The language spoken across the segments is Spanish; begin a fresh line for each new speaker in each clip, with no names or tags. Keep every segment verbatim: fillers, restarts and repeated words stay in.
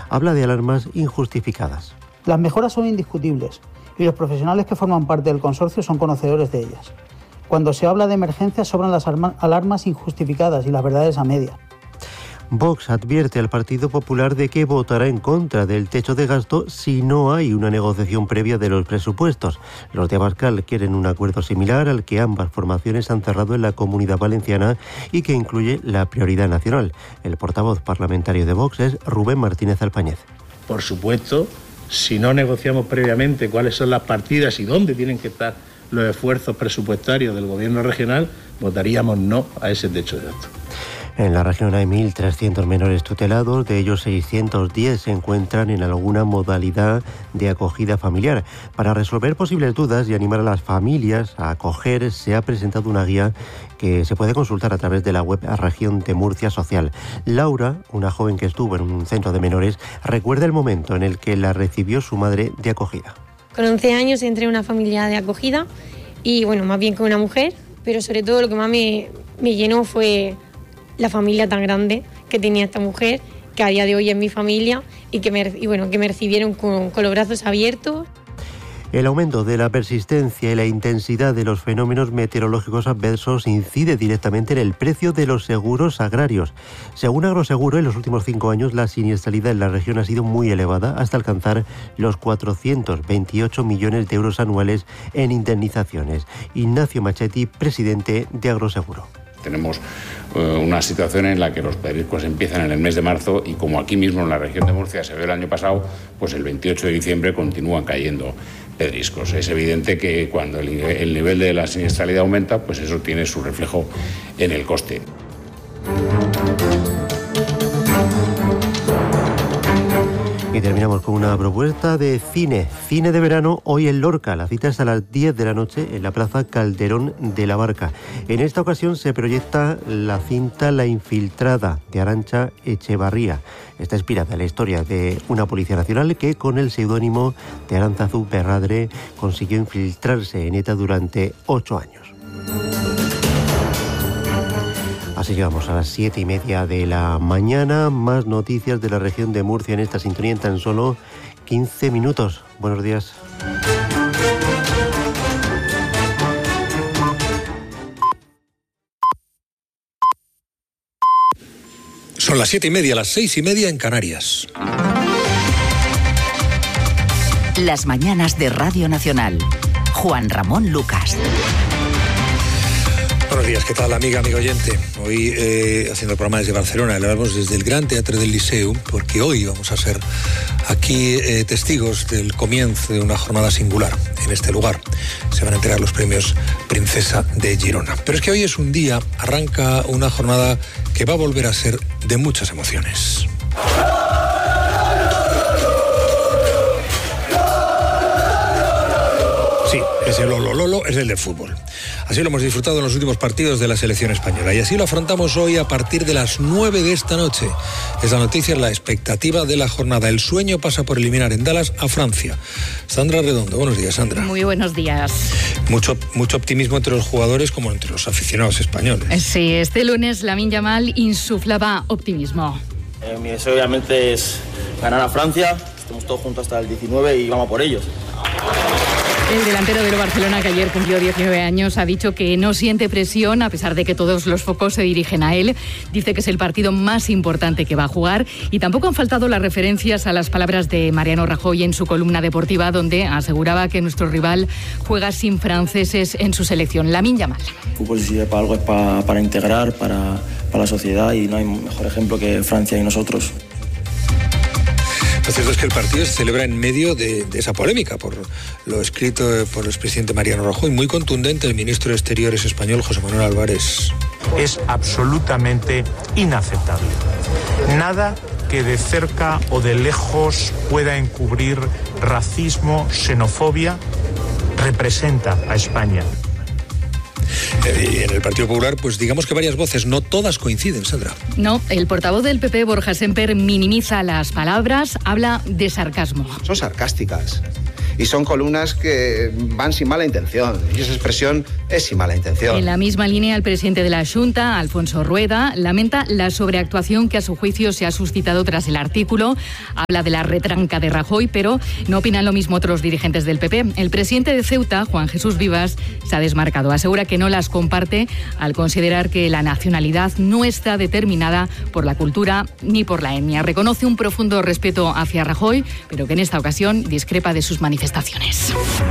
Habla de alarmas injustificadas.
Las mejoras son indiscutibles y los profesionales que forman parte del consorcio son conocedores de ellas. Cuando se habla de emergencias sobran las alarmas injustificadas y las verdades a medias.
Vox advierte al Partido Popular de que votará en contra del techo de gasto si no hay una negociación previa de los presupuestos. Los de Abascal quieren un acuerdo similar al que ambas formaciones han cerrado en la Comunidad Valenciana y que incluye la prioridad nacional. El portavoz parlamentario de Vox es Rubén Martínez Alpañez.
Por supuesto, si no negociamos previamente cuáles son las partidas y dónde tienen que estar los esfuerzos presupuestarios del gobierno regional, votaríamos no a ese techo de gasto.
En la región hay mil trescientos menores tutelados, de ellos seiscientos diez se encuentran en alguna modalidad de acogida familiar. Para resolver posibles dudas y animar a las familias a acoger, se ha presentado una guía que se puede consultar a través de la web Región de Murcia Social. Laura, una joven que estuvo en un centro de menores, recuerda el momento en el que la recibió su madre de acogida.
Con once años entré en una familia de acogida y, bueno, más bien con una mujer, pero sobre todo lo que más me, me llenó fue la familia tan grande que tenía esta mujer, que a día de hoy es mi familia y que me, y bueno, que me recibieron con, con los brazos abiertos.
El aumento de la persistencia y la intensidad de los fenómenos meteorológicos adversos incide directamente en el precio de los seguros agrarios. Según Agroseguro, en los últimos cinco años la siniestralidad en la región ha sido muy elevada hasta alcanzar los cuatrocientos veintiocho millones de euros anuales en indemnizaciones. Ignacio Machetti, presidente de Agroseguro.
Tenemos uh, una situación en la que los pedriscos empiezan en el mes de marzo y como aquí mismo en la región de Murcia se vio el año pasado, pues el veintiocho de diciembre continúan cayendo pedriscos. Es evidente que cuando el, el nivel de la siniestralidad aumenta, pues eso tiene su reflejo en el coste.
Y terminamos con una propuesta de cine. Cine de verano hoy en Lorca. La cita es a las diez de la noche en la Plaza Calderón de la Barca. En esta ocasión se proyecta la cinta La Infiltrada de Arantxa Echevarría. Está inspirada en la historia de una policía nacional que con el seudónimo de Arantzazu Berradre consiguió infiltrarse en ETA durante ocho años. Así llegamos a las siete y media de la mañana. Más noticias de la región de Murcia en esta sintonía en tan solo quince minutos. Buenos días.
Son las siete y media, las seis y media en Canarias.
Las mañanas de Radio Nacional. Juan Ramón Lucas.
Buenos días, ¿qué tal, amiga, amigo oyente? Hoy, eh, haciendo el programa desde Barcelona, le hablamos desde el Gran Teatre del Liceu, porque hoy vamos a ser aquí eh, testigos del comienzo de una jornada singular en este lugar. Se van a entregar los premios Princesa de Girona. Pero es que hoy es un día, arranca una jornada que va a volver a ser de muchas emociones. Sí, ese Lolo Lolo es el de fútbol. Así lo hemos disfrutado en los últimos partidos de la selección española y así lo afrontamos hoy a partir de las nueve de esta noche. Esta noticia es la expectativa de la jornada. El sueño pasa por eliminar en Dallas a Francia. Sandra Redondo, buenos días, Sandra.
Muy buenos días.
Mucho, mucho optimismo entre los jugadores como entre los aficionados españoles.
Sí, este lunes Lamine Yamal insuflaba optimismo.
Eh, mi deseo obviamente es ganar a Francia, estamos todos juntos hasta el diecinueve y vamos por ellos.
El delantero del Barcelona, que ayer cumplió diecinueve años, ha dicho que no siente presión, a pesar de que todos los focos se dirigen a él. Dice que es el partido más importante que va a jugar y tampoco han faltado las referencias a las palabras de Mariano Rajoy en su columna deportiva, donde aseguraba que nuestro rival juega sin franceses en su selección. Lamine Yamal.
El fútbol, si sirve para algo, es para, para integrar, para, para la sociedad y no hay mejor ejemplo que Francia y nosotros.
Lo cierto es que el partido se celebra en medio de, de esa polémica por lo escrito por el expresidente Mariano Rajoy, muy contundente el ministro de Exteriores español José Manuel Álvarez.
Es absolutamente inaceptable. Nada que de cerca o de lejos pueda encubrir racismo, xenofobia, representa a España.
Y en el Partido Popular, pues digamos que varias voces, no todas coinciden, Sandra.
No, el portavoz del P P, Borja Semper, minimiza las palabras, habla de sarcasmo.
Son sarcásticas. y son columnas que van sin mala intención, y esa expresión es sin mala intención.
En la misma línea, el presidente de la Xunta, Alfonso Rueda, lamenta la sobreactuación que a su juicio se ha suscitado tras el artículo. Habla de la retranca de Rajoy, pero no opinan lo mismo otros dirigentes del P P. El presidente de Ceuta, Juan Jesús Vivas, se ha desmarcado. Asegura que no las comparte al considerar que la nacionalidad no está determinada por la cultura ni por la etnia. Reconoce un profundo respeto hacia Rajoy, pero que en esta ocasión discrepa de sus manifestaciones.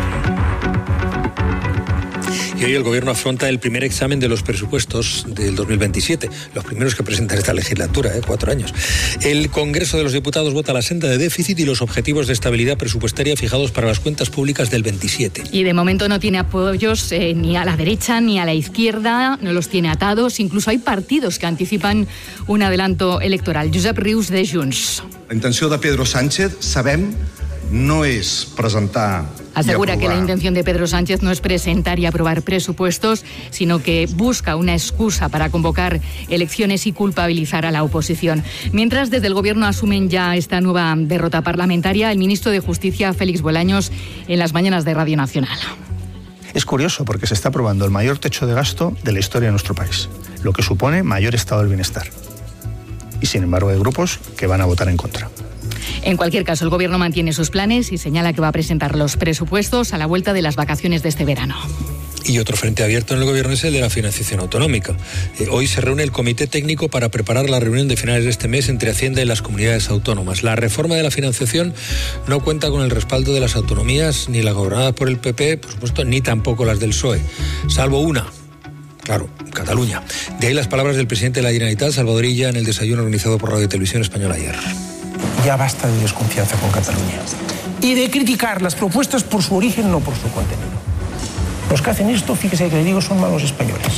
Y hoy el Gobierno afronta el primer examen de los presupuestos del dos mil veintisiete, los primeros que presenta esta legislatura, ¿eh? cuatro años. El Congreso de los Diputados vota la senda de déficit y los objetivos de estabilidad presupuestaria fijados para las cuentas públicas del veintisiete.
Y de momento no tiene apoyos eh, ni a la derecha ni a la izquierda, no los tiene atados. Incluso hay partidos que anticipan un adelanto electoral. Josep Rius, de Junts.
La intenció de Pedro Sánchez, sabem, no és presentar...
Asegura que la intención de Pedro Sánchez no es presentar y aprobar presupuestos, sino que busca una excusa para convocar elecciones y culpabilizar a la oposición. Mientras, desde el Gobierno asumen ya esta nueva derrota parlamentaria, el ministro de Justicia, Félix Bolaños, en las mañanas de Radio Nacional.
Es curioso porque se está aprobando el mayor techo de gasto de la historia de nuestro país, lo que supone mayor estado del bienestar. Y sin embargo hay grupos que van a votar en contra.
En cualquier caso, el Gobierno mantiene sus planes y señala que va a presentar los presupuestos a la vuelta de las vacaciones de este verano.
Y otro frente abierto en el Gobierno es el de la financiación autonómica. Eh, hoy se reúne el Comité Técnico para preparar la reunión de finales de este mes entre Hacienda y las comunidades autónomas. La reforma de la financiación no cuenta con el respaldo de las autonomías, ni las gobernadas por el P P, por supuesto, ni tampoco las del P S O E, salvo una. Claro, Cataluña. De ahí las palabras del presidente de la Generalitat, Salvador Illa, en el desayuno organizado por Radio y Televisión Española ayer.
Ya basta de desconfianza con Cataluña y de criticar las propuestas por su origen, no por su contenido. Los que hacen esto, fíjese que le digo, son malos españoles.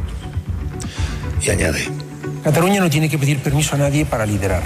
Y añade:
Cataluña no tiene que pedir permiso a nadie para liderar.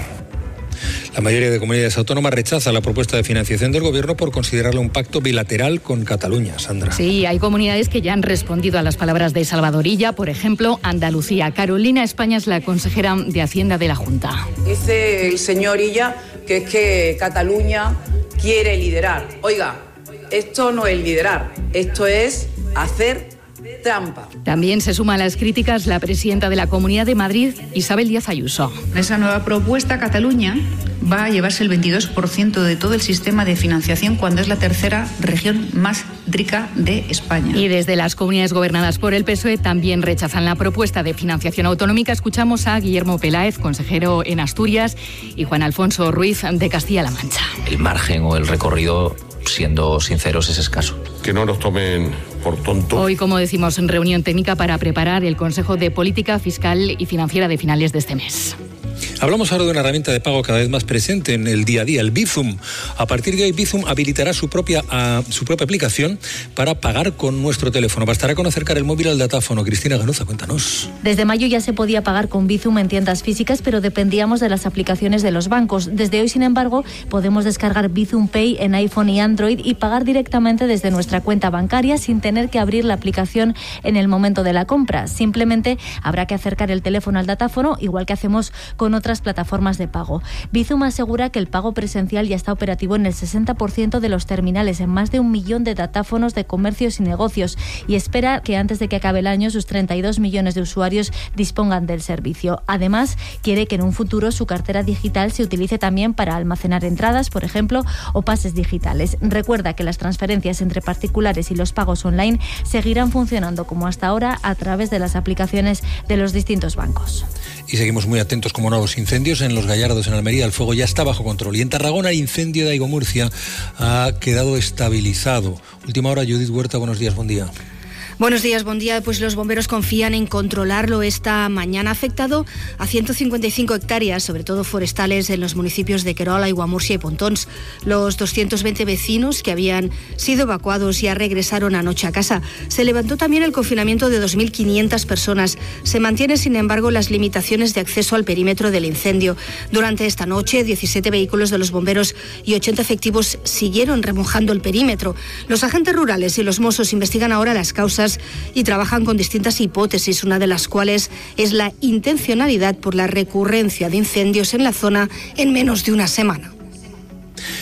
La mayoría de comunidades autónomas rechaza la propuesta de financiación del Gobierno por considerarla un pacto bilateral con Cataluña. Sandra.
Sí, hay comunidades que ya han respondido a las palabras de Salvador Illa, por ejemplo, Andalucía. Carolina España es la consejera de Hacienda de la Junta.
Dice el señor Illa que es que Cataluña quiere liderar. Oiga, esto no es liderar, esto es hacer trampa.
También se suma a las críticas la presidenta de la Comunidad de Madrid, Isabel Díaz Ayuso.
En esa nueva propuesta, Cataluña va a llevarse el veintidós por ciento de todo el sistema de financiación cuando es la tercera región más rica de España.
Y desde las comunidades gobernadas por el P S O E también rechazan la propuesta de financiación autonómica. Escuchamos a Guillermo Peláez, consejero en Asturias, y Juan Alfonso Ruiz, de Castilla-La Mancha.
El margen o el recorrido, siendo sinceros, es escaso.
Que no nos tomen por tontos.
Hoy, como decimos, en reunión técnica para preparar el Consejo de Política Fiscal y Financiera de finales de este mes.
Hablamos ahora de una herramienta de pago cada vez más presente en el día a día, el Bizum. A partir de hoy, Bizum habilitará su propia, uh, su propia aplicación para pagar con nuestro teléfono. Bastará con acercar el móvil al datáfono. Cristina Ganuza, cuéntanos.
Desde mayo ya se podía pagar con Bizum en tiendas físicas, pero dependíamos de las aplicaciones de los bancos. Desde hoy, sin embargo, podemos descargar Bizum Pay en iPhone y Android y pagar directamente desde nuestra cuenta bancaria sin tener que abrir la aplicación en el momento de la compra. Simplemente habrá que acercar el teléfono al datáfono, igual que hacemos con otras plataformas de pago. Bizum asegura que el pago presencial ya está operativo en el sesenta por ciento de los terminales en más de un millón de datáfonos de comercios y negocios y espera que antes de que acabe el año sus treinta y dos millones de usuarios dispongan del servicio. Además, quiere que en un futuro su cartera digital se utilice también para almacenar entradas, por ejemplo, o pases digitales. Recuerda que las transferencias entre particulares y los pagos online seguirán funcionando como hasta ahora a través de las aplicaciones de los distintos bancos.
Y seguimos muy atentos, como no, a los incendios en Los Gallardos, en Almería. El fuego ya está bajo control. Y en Tarragona, el incendio de Aigo Murcia ha quedado estabilizado. Última hora, Judith Huerta, buenos días, buen día.
Buenos días, buen día. Pues los bomberos confían en controlarlo esta mañana. Ha afectado a ciento cincuenta y cinco hectáreas, sobre todo forestales, en los municipios de Querol, Aiguamurcia y Pontons. Los doscientos veinte vecinos que habían sido evacuados ya regresaron anoche a casa. Se levantó también el confinamiento de dos mil quinientas personas. Se mantienen, sin embargo, las limitaciones de acceso al perímetro del incendio. Durante esta noche, diecisiete vehículos de los bomberos y ochenta efectivos siguieron remojando el perímetro. Los agentes rurales y los Mossos investigan ahora las causas y trabajan con distintas hipótesis, una de las cuales es la intencionalidad por la recurrencia de incendios en la zona en menos de una semana.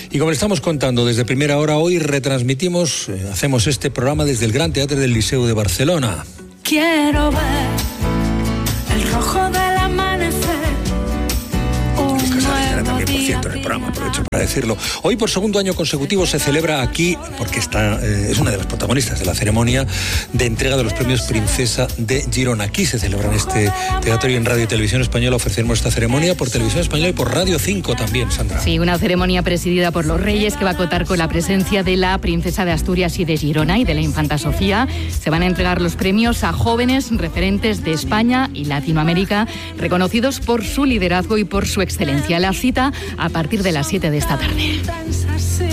Y como le estamos contando desde primera hora, hoy retransmitimos, eh, hacemos este programa desde el Gran Teatre del Liceu de Barcelona.
Quiero ver el rojo del amanecer.
También, por cierto, en el programa, aprovecho para decirlo. Hoy, por segundo año consecutivo, se celebra aquí, porque está, eh, es una de las protagonistas de la ceremonia de entrega de los premios Princesa de Girona. Aquí se celebra en este teatro y en Radio y Televisión Española ofrecemos esta ceremonia por Televisión Española y por Radio cinco también, Sandra.
Sí, una ceremonia presidida por los Reyes que va a contar con la presencia de la Princesa de Asturias y de Girona y de la Infanta Sofía. Se van a entregar los premios a jóvenes referentes de España y Latinoamérica, reconocidos por su liderazgo y por su excelencia. La cita a partir de las siete de esta tarde.
siete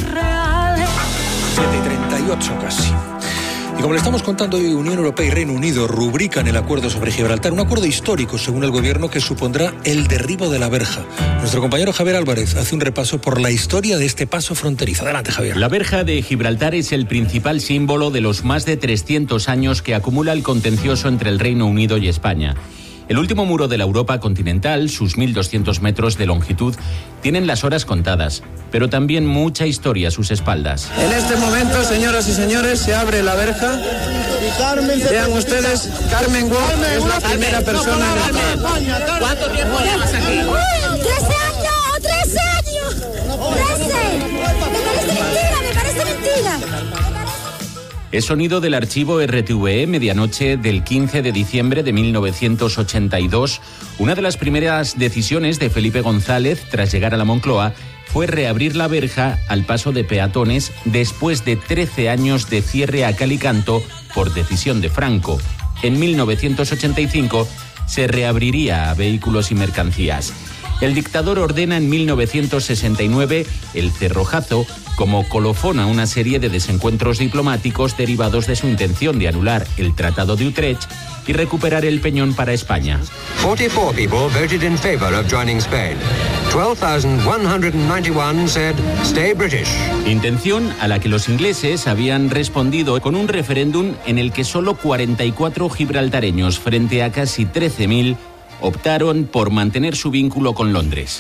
y treinta y ocho casi. Y como le estamos contando hoy, Unión Europea y Reino Unido rubrican el acuerdo sobre Gibraltar, un acuerdo histórico, según el gobierno, que supondrá el derribo de la verja. Nuestro compañero Javier Álvarez hace un repaso por la historia de este paso fronterizo. Adelante, Javier.
La verja de Gibraltar es el principal símbolo de los más de trescientos años que acumula el contencioso entre el Reino Unido y España. El último muro de la Europa continental, sus mil doscientos metros de longitud, tienen las horas contadas, pero también mucha historia a sus espaldas.
En este momento, señoras y señores, se abre la verja. Vean ustedes, Carmen Wolf es la primera persona en entrar.
¿Cuánto tiempo llevas aquí? ¡trece años! ¡trece años! ¡trece! Me parece mentira, me parece mentira.
Es sonido del archivo R T V E, medianoche del quince de diciembre de mil novecientos ochenta y dos. Una de las primeras decisiones de Felipe González, tras llegar a la Moncloa, fue reabrir la verja al paso de peatones después de trece años de cierre a cal y canto por decisión de Franco. En mil novecientos ochenta y cinco se reabriría a vehículos y mercancías. El dictador ordena en mil novecientos sesenta y nueve el cerrojazo como colofón a una serie de desencuentros diplomáticos derivados de su intención de anular el Tratado de Utrecht y recuperar el Peñón para España.
cuarenta y cuatro people voted in favor of joining Spain. twelve thousand one hundred ninety-one said stay British.
Intención a la que los ingleses habían respondido con un referéndum en el que solo cuarenta y cuatro gibraltareños frente a casi trece mil optaron por mantener su vínculo con Londres.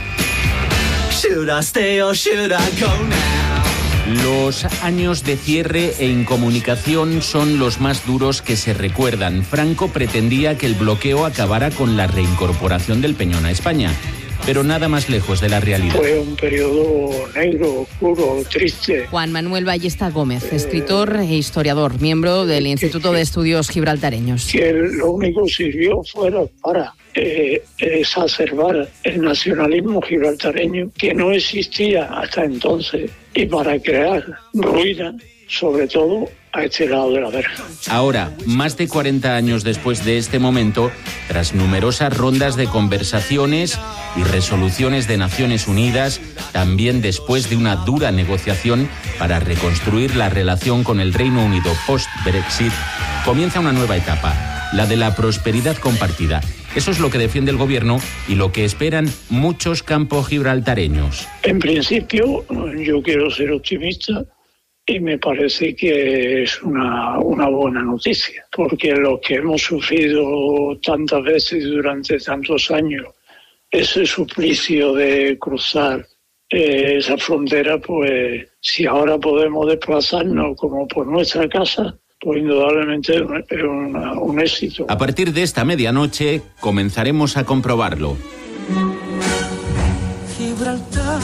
Los años de cierre e incomunicación son los más duros que se recuerdan. Franco pretendía que el bloqueo acabara con la reincorporación del Peñón a España, pero nada más lejos de la realidad.
Fue un periodo negro, oscuro, triste.
Juan Manuel Ballesta Gómez, escritor e historiador, miembro del Instituto de Estudios Gibraltareños.
Que lo único que sirvió fuera para eh, exacerbar el nacionalismo gibraltareño, que no existía hasta entonces, y para crear ruina, sobre todo a este lado de la verja.
Ahora, más de cuarenta años después de este momento, tras numerosas rondas de conversaciones y resoluciones de Naciones Unidas, también después de una dura negociación para reconstruir la relación con el Reino Unido post-Brexit, comienza una nueva etapa, la de la prosperidad compartida. Eso es lo que defiende el gobierno y lo que esperan muchos campos gibraltareños.
En principio, yo quiero ser optimista. Y me parece que es una, una buena noticia, porque lo que hemos sufrido tantas veces durante tantos años, ese suplicio de cruzar eh, esa frontera, pues si ahora podemos desplazarnos como por nuestra casa, pues indudablemente es una, un éxito.
A partir de esta medianoche comenzaremos a comprobarlo.
Gibraltar,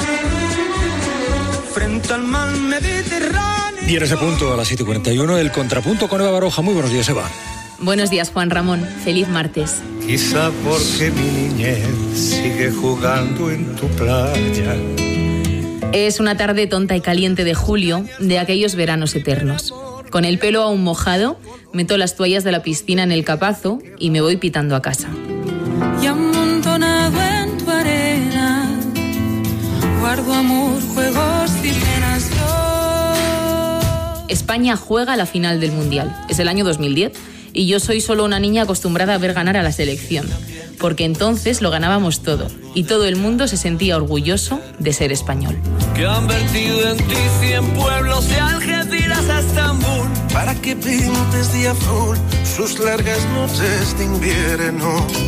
frente al mar Mediterráneo.
Y en ese punto, a las siete y cuarenta y uno, el contrapunto con Eva Baroja. Muy buenos días, Eva.
Buenos días, Juan Ramón. Feliz martes.
Quizá porque mi niñez sigue jugando en tu playa.
Es una tarde tonta y caliente de julio, de aquellos veranos eternos. Con el pelo aún mojado, meto las toallas de la piscina en el capazo y me voy pitando a casa.
Y amontonado en tu arena, guardo amor, juegos y penas yo.
España juega la final del Mundial. Es el año dos mil diez y yo soy solo una niña acostumbrada a ver ganar a la selección. Porque entonces lo ganábamos todo y todo el mundo se sentía orgulloso de ser español.
Que han vertido en ti cien pueblos de Algeciras a Estambul,
para que pintes de azul sus largas noches de invierno.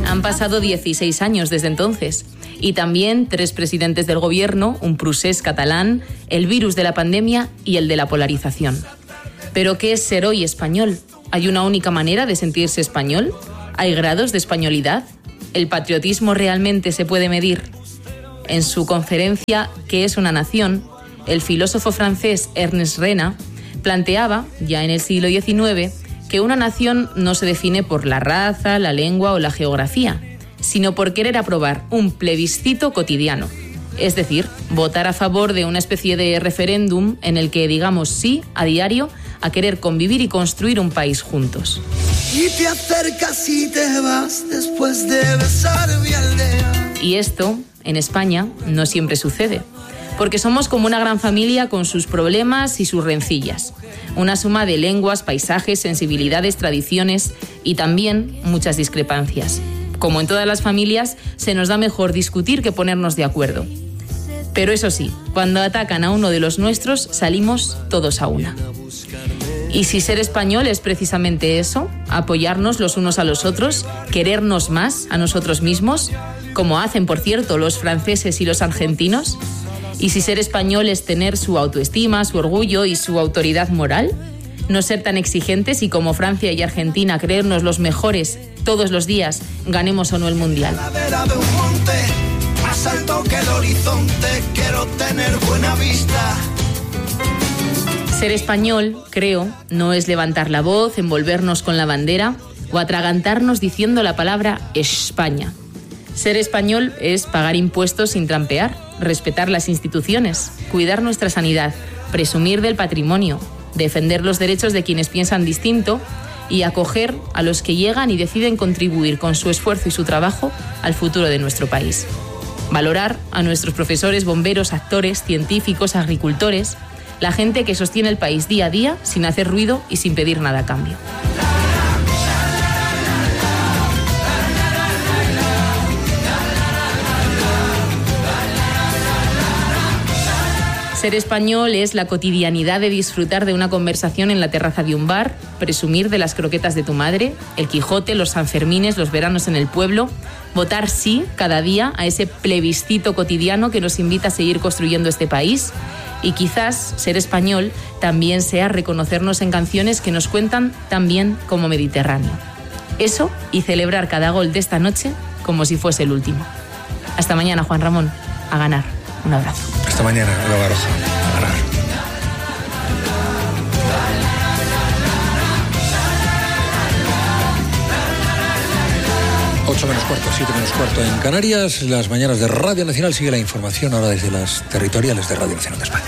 Han pasado dieciséis años desde entonces. Y también tres presidentes del gobierno, un procés catalán, el virus de la pandemia y el de la polarización. ¿Pero qué es ser hoy español? ¿Hay una única manera de sentirse español? ¿Hay grados de españolidad? ¿El patriotismo realmente se puede medir? En su conferencia ¿Qué es una nación?, el filósofo francés Ernest Renan planteaba, ya en el siglo diecinueve, que una nación no se define por la raza, la lengua o la geografía, sino por querer aprobar un plebiscito cotidiano. Es decir, votar a favor de una especie de referéndum en el que digamos sí a diario a querer convivir y construir un país juntos.
Y te acercas y te vas después de besar mi aldea.
Y esto, en España, no siempre sucede, porque somos como una gran familia con sus problemas y sus rencillas. Una suma de lenguas, paisajes, sensibilidades, tradiciones y también muchas discrepancias. Como en todas las familias, se nos da mejor discutir que ponernos de acuerdo. Pero eso sí, cuando atacan a uno de los nuestros, salimos todos a una. Y si ser español es precisamente eso, apoyarnos los unos a los otros, querernos más a nosotros mismos, como hacen, por cierto, los franceses y los argentinos. Y si ser español es tener su autoestima, su orgullo y su autoridad moral, no ser tan exigentes y como Francia y Argentina creernos los mejores todos los días, ganemos o no el mundial.
Más alto que el horizonte, quiero tener buena vista.
Ser español, creo, no es levantar la voz, envolvernos con la bandera o atragantarnos diciendo la palabra España. Ser español es pagar impuestos sin trampear, respetar las instituciones, cuidar nuestra sanidad, presumir del patrimonio, defender los derechos de quienes piensan distinto y acoger a los que llegan y deciden contribuir con su esfuerzo y su trabajo al futuro de nuestro país. Valorar a nuestros profesores, bomberos, actores, científicos, agricultores, la gente que sostiene el país día a día sin hacer ruido y sin pedir nada a cambio. Ser español es la cotidianidad de disfrutar de una conversación en la terraza de un bar, presumir de las croquetas de tu madre, el Quijote, los Sanfermines, los veranos en el pueblo, votar sí cada día a ese plebiscito cotidiano que nos invita a seguir construyendo este país. Y quizás ser español también sea reconocernos en canciones que nos cuentan tan bien como Mediterráneo. Eso y celebrar cada gol de esta noche como si fuese el último. Hasta mañana, Juan Ramón. A ganar. Un abrazo.
Hasta mañana, Eva Baroja. A ganar. ocho menos cuarto, siete menos cuarto en Canarias. Las mañanas de Radio Nacional. Sigue la información ahora desde las territoriales de Radio Nacional de España.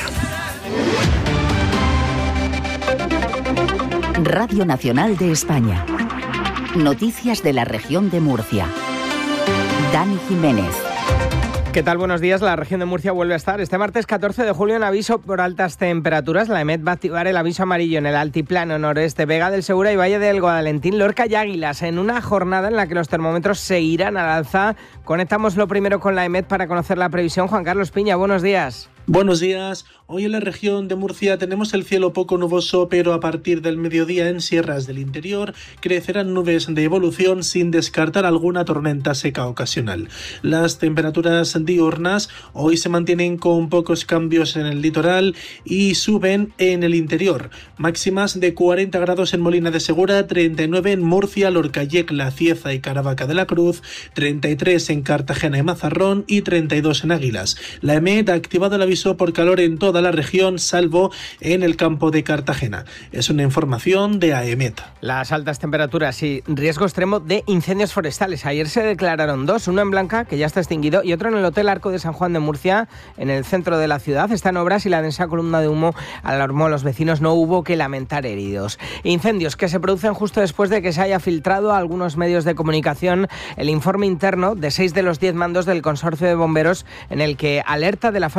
Radio Nacional de España. Noticias de la región de Murcia. Dani Jiménez.
¿Qué tal? Buenos días. La región de Murcia vuelve a estar este martes catorce de julio en aviso por altas temperaturas. La EMET va a activar el aviso amarillo en el altiplano noreste, Vega del Segura y Valle del Guadalentín, Lorca y Águilas, en una jornada en la que los termómetros seguirán al alza. Conectamos lo primero con la EMET para conocer la previsión. Juan Carlos Piña, buenos días.
Buenos días. Hoy en la región de Murcia tenemos el cielo poco nuboso, pero a partir del mediodía en sierras del interior crecerán nubes de evolución sin descartar alguna tormenta seca ocasional. Las temperaturas diurnas hoy se mantienen con pocos cambios en el litoral y suben en el interior. Máximas de cuarenta grados en Molina de Segura, treinta y nueve en Murcia, Lorca, Yecla, Cieza y Caravaca de la Cruz, treinta y tres en Cartagena y Mazarrón y treinta y dos en Águilas. La EMET ha activado el aviso por calor en toda la región, salvo en el campo de Cartagena. Es una información de AEMET.
Las altas temperaturas y riesgo extremo de incendios forestales. Ayer se declararon dos, uno en Blanca, que ya está extinguido, y otro en el Hotel Arco de San Juan de Murcia, en el centro de la ciudad. Está en obras y la densa columna de humo alarmó a los vecinos. No hubo que lamentar heridos. Incendios que se producen justo después de que se haya filtrado a algunos medios de comunicación el informe interno de seis de los diez mandos del Consorcio de Bomberos, en el que alerta de la falta de medios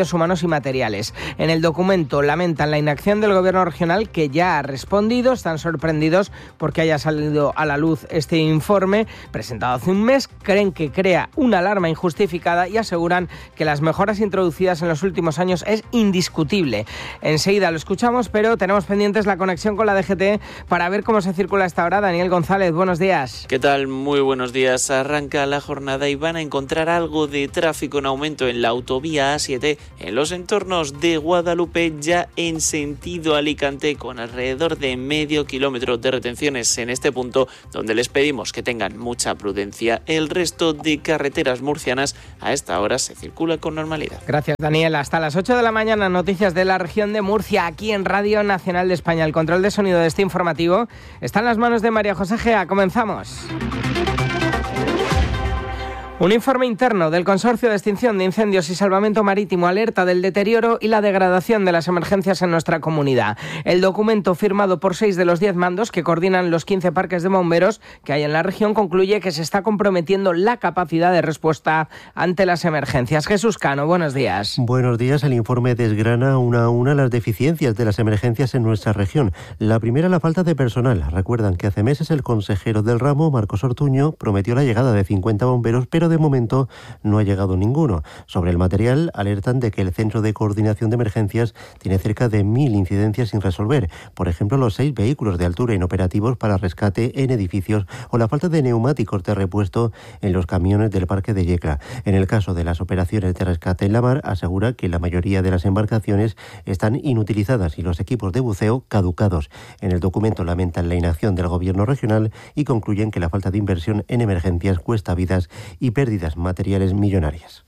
medios humanos y materiales. En el documento lamentan la inacción del gobierno regional, que ya ha respondido. Están sorprendidos porque haya salido a la luz este informe presentado hace un mes. Creen que crea una alarma injustificada y aseguran que las mejoras introducidas en los últimos años es indiscutible. Enseguida lo escuchamos, pero tenemos pendientes la conexión con la D G T para ver cómo se circula a esta hora. Daniel González, buenos días.
¿Qué tal? Muy buenos días. Arranca la jornada y van a encontrar algo de tráfico en aumento en la autovía A siete en los entornos de Guadalupe, ya en sentido Alicante, con alrededor de medio kilómetro de retenciones en este punto, donde les pedimos que tengan mucha prudencia. El resto de carreteras murcianas a esta hora se circula con normalidad.
Gracias, Daniel. Hasta las ocho de la mañana, noticias de la región de Murcia, aquí en Radio Nacional de España. El control de sonido de este informativo está en las manos de María José Gea. Comenzamos. Un informe interno del Consorcio de Extinción de Incendios y Salvamento Marítimo alerta del deterioro y la degradación de las emergencias en nuestra comunidad. El documento, firmado por seis de los diez mandos que coordinan los quince parques de bomberos que hay en la región, concluye que se está comprometiendo la capacidad de respuesta ante las emergencias. Jesús Cano, buenos días.
Buenos días. El informe desgrana una a una las deficiencias de las emergencias en nuestra región. La primera, la falta de personal. Recuerdan que hace meses el consejero del ramo, Marcos Ortuño, prometió la llegada de cincuenta bomberos, pero de momento no ha llegado ninguno. Sobre el material, alertan de que el Centro de Coordinación de Emergencias tiene cerca de mil incidencias sin resolver. Por ejemplo, los seis vehículos de altura inoperativos para rescate en edificios o la falta de neumáticos de repuesto en los camiones del parque de Yecla. En el caso de las operaciones de rescate en la mar, asegura que la mayoría de las embarcaciones están inutilizadas y los equipos de buceo caducados. En el documento lamentan la inacción del gobierno regional y concluyen que la falta de inversión en emergencias cuesta vidas y pérdidas materiales millonarias.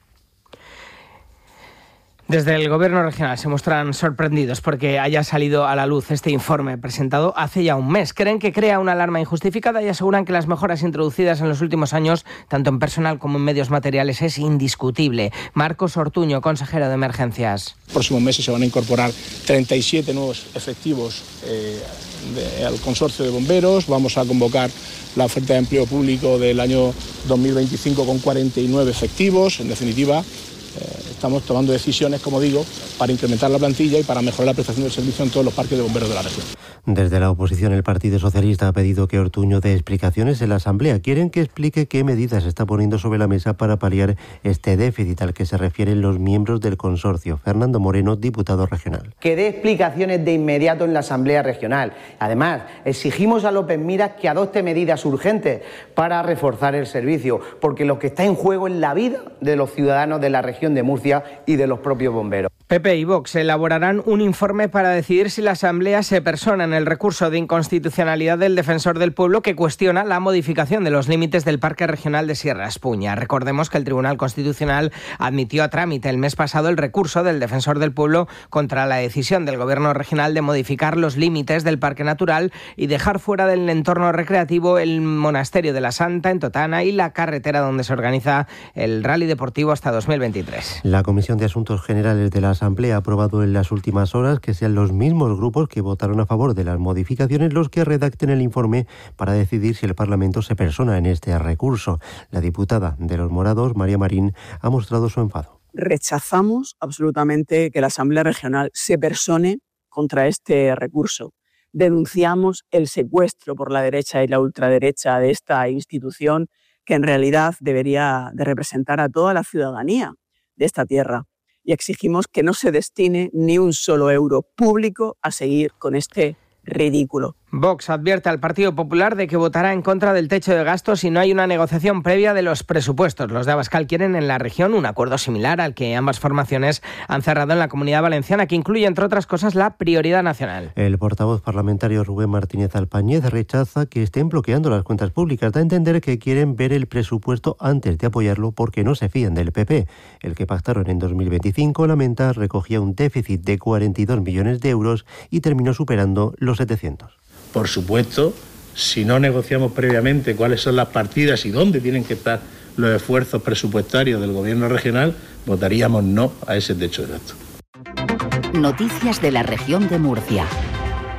Desde el Gobierno regional se muestran sorprendidos porque haya salido a la luz este informe presentado hace ya un mes. Creen que crea una alarma injustificada y aseguran que las mejoras introducidas en los últimos años, tanto en personal como en medios materiales, es indiscutible. Marcos Ortuño, consejero de Emergencias.
En próximos meses se van a incorporar treinta y siete nuevos efectivos eh, de, al consorcio de bomberos. Vamos a convocar la oferta de empleo público del año dos mil veinticinco con cuarenta y nueve efectivos. En definitiva, estamos tomando decisiones, como digo, para incrementar la plantilla y para mejorar la prestación del servicio en todos los parques de bomberos de la región.
Desde la oposición, el Partido Socialista ha pedido que Ortuño dé explicaciones en la Asamblea. Quieren que explique qué medidas está poniendo sobre la mesa para paliar este déficit al que se refieren los miembros del consorcio. Fernando Moreno, diputado regional.
Que dé explicaciones de inmediato en la Asamblea Regional. Además, exigimos a López Miras que adopte medidas urgentes para reforzar el servicio, porque lo que está en juego es la vida de los ciudadanos de la región de Murcia y de los propios bomberos.
P P y Vox elaborarán un informe para decidir si la Asamblea se persona en el recurso de inconstitucionalidad del Defensor del Pueblo que cuestiona la modificación de los límites del Parque Regional de Sierra Espuña. Recordemos que el Tribunal Constitucional admitió a trámite el mes pasado el recurso del Defensor del Pueblo contra la decisión del Gobierno regional de modificar los límites del Parque Natural y dejar fuera del entorno recreativo el Monasterio de la Santa en Totana y la carretera donde se organiza el Rally Deportivo hasta dos mil veintitrés.
La Comisión de Asuntos Generales de la Asamblea ha aprobado en las últimas horas que sean los mismos grupos que votaron a favor de las modificaciones los que redacten el informe para decidir si el Parlamento se persona en este recurso. La diputada de Los Morados, María Marín, ha mostrado su enfado.
Rechazamos absolutamente que la Asamblea Regional se persone contra este recurso. Denunciamos el secuestro por la derecha y la ultraderecha de esta institución que en realidad debería de representar a toda la ciudadanía de esta tierra. Y exigimos que no se destine ni un solo euro público a seguir con este ridículo.
Vox advierte al Partido Popular de que votará en contra del techo de gastos si no hay una negociación previa de los presupuestos. Los de Abascal quieren en la región un acuerdo similar al que ambas formaciones han cerrado en la Comunidad Valenciana, que incluye, entre otras cosas, la prioridad nacional.
El portavoz parlamentario Rubén Martínez Alpañez rechaza que estén bloqueando las cuentas públicas. Da a entender que quieren ver el presupuesto antes de apoyarlo porque no se fían del P P. El que pactaron en dos mil veinticinco, lamenta, recogía un déficit de cuarenta y dos millones de euros y terminó superando los setecientos.
Por supuesto, si no negociamos previamente cuáles son las partidas y dónde tienen que estar los esfuerzos presupuestarios del Gobierno regional, votaríamos no a ese techo de gasto.
Noticias de la región de Murcia.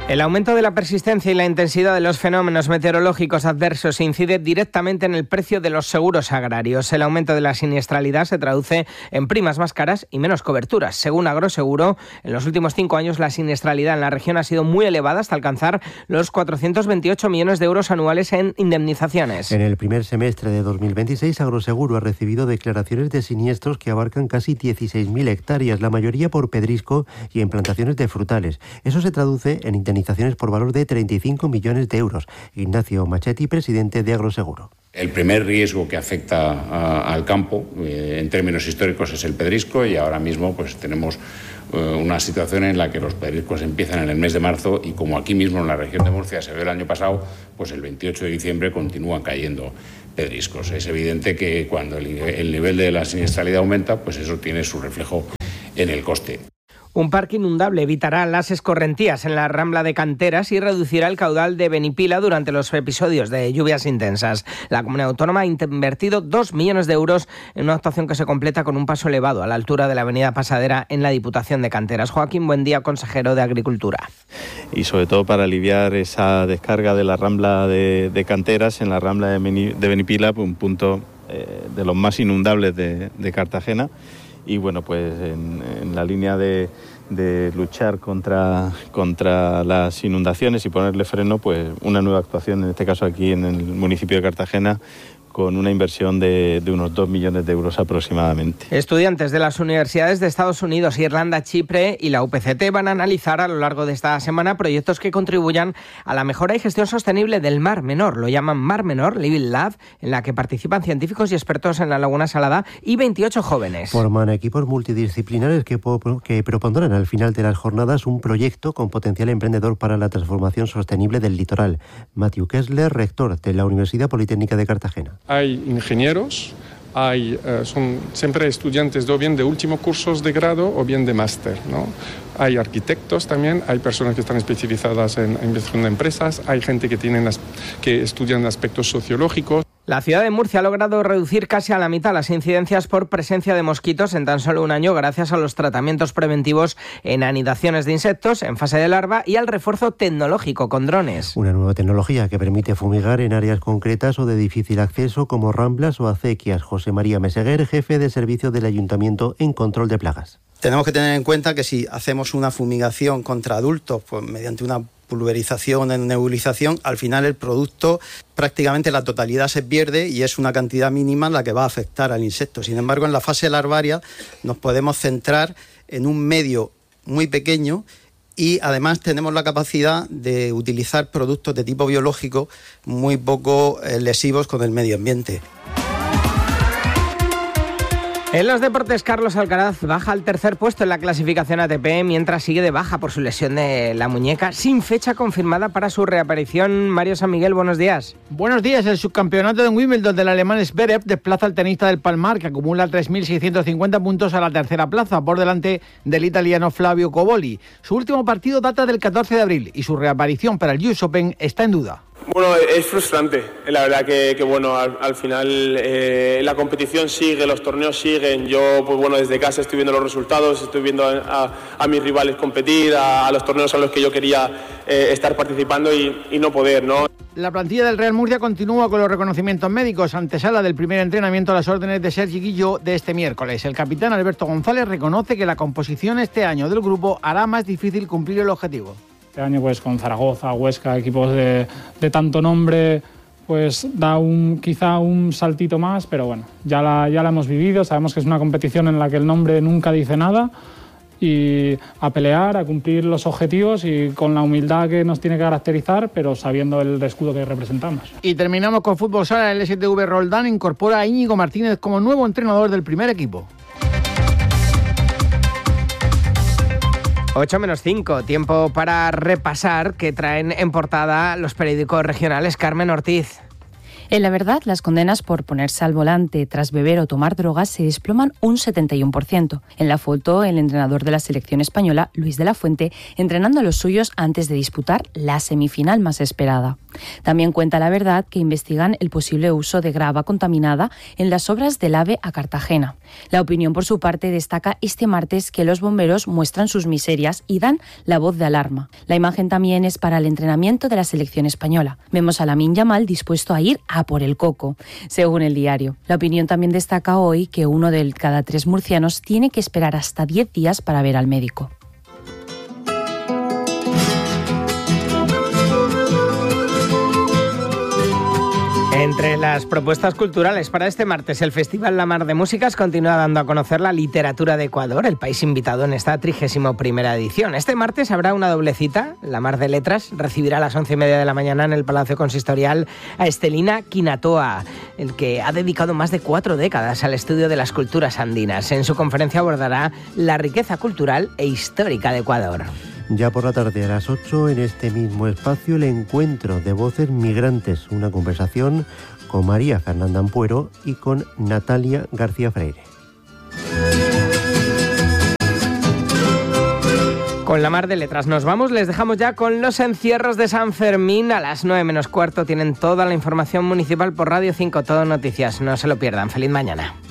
El aumento de la persistencia y la intensidad de los fenómenos meteorológicos adversos incide directamente en el precio de los seguros agrarios. El aumento de la siniestralidad se traduce en primas más caras y menos coberturas. Según Agroseguro, en los últimos cinco años la siniestralidad en la región ha sido muy elevada hasta alcanzar los cuatrocientos veintiocho millones de euros anuales en indemnizaciones.
En el primer semestre de dos mil veintiséis, Agroseguro ha recibido declaraciones de siniestros que abarcan casi dieciséis mil hectáreas, la mayoría por pedrisco y en plantaciones de frutales. Eso se traduce en indemnizaciones por valor de treinta y cinco millones de euros. Ignacio Machetti, presidente de Agroseguro.
El primer riesgo que afecta a, al campo, eh, en términos históricos, es el pedrisco, y ahora mismo pues tenemos eh, una situación en la que los pedriscos empiezan en el mes de marzo, y como aquí mismo en la región de Murcia se ve el año pasado, pues el veintiocho de diciembre continúan cayendo pedriscos. Es evidente que cuando el, el nivel de la siniestralidad aumenta, pues eso tiene su reflejo en el coste.
Un parque inundable evitará las escorrentías en la Rambla de Canteras y reducirá el caudal de Benipila durante los episodios de lluvias intensas. La comunidad autónoma ha invertido dos millones de euros en una actuación que se completa con un paso elevado a la altura de la avenida Pasadera en la Diputación de Canteras. Joaquín Buendía, consejero de Agricultura.
Y sobre todo para aliviar esa descarga de la Rambla de, de Canteras en la Rambla de, Beni, de Benipila, un punto eh, de los más inundables de, de Cartagena. Y bueno, pues en, en la línea de, de luchar contra, contra las inundaciones y ponerle freno, pues una nueva actuación, en este caso aquí en el municipio de Cartagena, con una inversión de, de unos dos millones de euros aproximadamente.
Estudiantes de las universidades de Estados Unidos, Irlanda, Chipre y la U P C T van a analizar a lo largo de esta semana proyectos que contribuyan a la mejora y gestión sostenible del Mar Menor. Lo llaman Mar Menor Living Lab, en la que participan científicos y expertos en la Laguna Salada y veintiocho jóvenes.
Forman equipos multidisciplinares que, que propondrán al final de las jornadas un proyecto con potencial emprendedor para la transformación sostenible del litoral. Matthew Kessler, rector de la Universidad Politécnica de Cartagena.
Hay ingenieros, hay, eh, son siempre estudiantes o bien de últimos cursos de grado o bien de máster, ¿no? Hay arquitectos también, hay personas que están especializadas en investigación de empresas, hay gente que, tienen, que estudian aspectos sociológicos.
La ciudad de Murcia ha logrado reducir casi a la mitad las incidencias por presencia de mosquitos en tan solo un año gracias a los tratamientos preventivos en anidaciones de insectos en fase de larva y al refuerzo tecnológico con drones.
Una nueva tecnología que permite fumigar en áreas concretas o de difícil acceso como ramblas o acequias. José María Meseguer, jefe de servicio del Ayuntamiento en control de plagas.
Tenemos que tener en cuenta que si hacemos una fumigación contra adultos, pues mediante una pulverización en nebulización, al final el producto prácticamente la totalidad se pierde y es una cantidad mínima la que va a afectar al insecto. Sin embargo, en la fase larvaria nos podemos centrar en un medio muy pequeño y además tenemos la capacidad de utilizar productos de tipo biológico muy poco lesivos con el medio ambiente.
En los deportes, Carlos Alcaraz baja al tercer puesto en la clasificación A T P, mientras sigue de baja por su lesión de la muñeca, sin fecha confirmada para su reaparición. Mario San Miguel, buenos días.
Buenos días. El subcampeonato de Wimbledon del alemán Zverev desplaza al tenista del Palmar, que acumula tres mil seiscientos cincuenta puntos a la tercera plaza, por delante del italiano Flavio Cobolli. Su último partido data del catorce de abril y su reaparición para el U S Open está en duda.
Bueno, es frustrante, la verdad que, que bueno, al, al final eh, la competición sigue, los torneos siguen, yo pues bueno, desde casa estoy viendo los resultados, estoy viendo a, a, a mis rivales competir, a, a los torneos a los que yo quería eh, estar participando y, y no poder, ¿no?
La plantilla del Real Murcia continúa con los reconocimientos médicos, antesala del primer entrenamiento a las órdenes de Sergi Guillo de este miércoles. El capitán Alberto González reconoce que la composición este año del grupo hará más difícil cumplir el objetivo.
Este año pues con Zaragoza, Huesca, equipos de, de tanto nombre, pues da un quizá un saltito más, pero bueno, ya la, ya la hemos vivido, sabemos que es una competición en la que el nombre nunca dice nada y a pelear, a cumplir los objetivos y con la humildad que nos tiene que caracterizar, pero sabiendo el escudo que representamos.
Y terminamos con fútbol sala. El S T V Roldán incorpora a Íñigo Martínez como nuevo entrenador del primer equipo.
ocho menos cinco, tiempo para repasar que traen en portada los periódicos regionales. Carmen Ortiz.
En La Verdad, las condenas por ponerse al volante tras beber o tomar drogas se desploman un setenta y uno por ciento. En la foto, el entrenador de la selección española, Luis de la Fuente, entrenando a los suyos antes de disputar la semifinal más esperada. También cuenta La Verdad que investigan el posible uso de grava contaminada en las obras del AVE a Cartagena. La Opinión, por su parte, destaca este martes que los bomberos muestran sus miserias y dan la voz de alarma. La imagen también es para el entrenamiento de la selección española. Vemos a Lamine Yamal dispuesto a ir a por el coco, según el diario. La Opinión también destaca hoy que uno de cada tres murcianos tiene que esperar hasta diez días para ver al médico.
Entre las propuestas culturales para este martes, el Festival La Mar de Músicas continúa dando a conocer la literatura de Ecuador, el país invitado en esta trigésima primera edición. Este martes habrá una doble cita. La Mar de Letras recibirá a las once y media de la mañana en el Palacio Consistorial a Estelina Quinatoa, el que ha dedicado más de cuatro décadas al estudio de las culturas andinas. En su conferencia abordará la riqueza cultural e histórica de Ecuador.
Ya por la tarde, a las ocho, en este mismo espacio, el encuentro de voces migrantes, una conversación con María Fernanda Ampuero y con Natalia García Freire.
Con La Mar de Letras nos vamos, les dejamos ya con los encierros de San Fermín. A las nueve menos cuarto tienen toda la información municipal por Radio cinco, Todo Noticias. No se lo pierdan. Feliz mañana.